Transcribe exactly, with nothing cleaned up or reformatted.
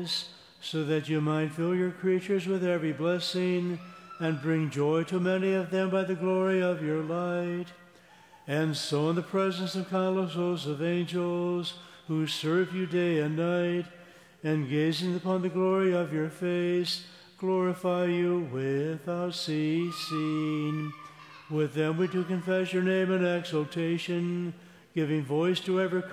always, so that you might fill your creatures with every blessing and bring joy to many of them by the glory of your light. And so in the presence of countless hosts of angels who serve you day and night, and gazing upon the glory of your face, glorify you without ceasing. With them we do confess your name in exaltation, giving voice to every